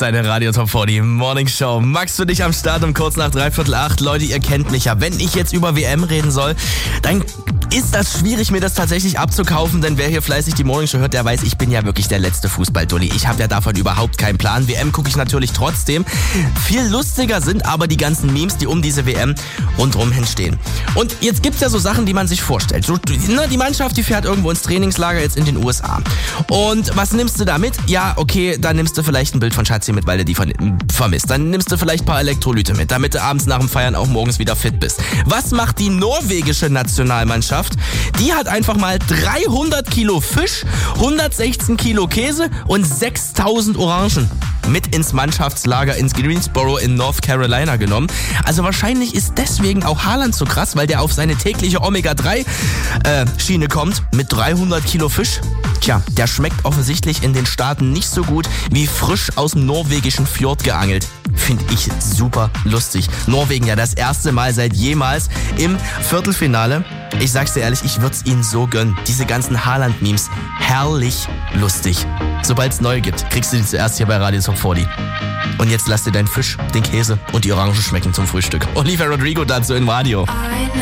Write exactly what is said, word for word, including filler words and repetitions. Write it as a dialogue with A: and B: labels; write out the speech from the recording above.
A: ist deine Radio Top vierzig Morning Show. Max für dich am Start um kurz nach dreiviertel acht. Leute, ihr kennt mich ja. Wenn ich jetzt über W M reden soll, dann ist das schwierig, mir das tatsächlich abzukaufen, denn wer hier fleißig die Morning Show hört, der weiß, ich bin ja wirklich der letzte Fußballdulli. Ich habe ja davon überhaupt keinen Plan. W M gucke ich natürlich trotzdem. Viel lustiger sind aber die ganzen Memes, die um diese W M rundherum entstehen. Und jetzt gibt's ja so Sachen, die man sich vorstellt. So, ne, die Mannschaft, die fährt irgendwo ins Trainingslager jetzt in den U S A. Und was nimmst du da mit? Ja, okay, dann nimmst du vielleicht ein Bild von Schatzi mit, weil du die vermisst. Dann nimmst du vielleicht ein paar Elektrolyte mit, damit du abends nach dem Feiern auch morgens wieder fit bist. Was macht die norwegische Nationalmannschaft? Die hat einfach mal dreihundert Kilo Fisch, hundertsechzehn Kilo Käse und sechstausend Orangen mit ins Mannschaftslager ins Greensboro in North Carolina genommen. Also wahrscheinlich ist deswegen auch Haaland so krass, weil der auf seine tägliche Omega drei Schiene kommt mit dreihundert Kilo Fisch. Tja, der schmeckt offensichtlich in den Staaten nicht so gut wie frisch aus dem norwegischen Fjord geangelt. Finde ich super lustig. Norwegen ja das erste Mal seit jemals im Viertelfinale. Ich sag's dir ehrlich, ich würde es ihnen so gönnen. Diese ganzen Haaland-Memes, herrlich lustig. Sobald es neue gibt, kriegst du die zuerst hier bei Radio Top vierzig. Und jetzt lass dir deinen Fisch, den Käse und die Orangen schmecken zum Frühstück. Olivia Rodrigo dazu im Radio.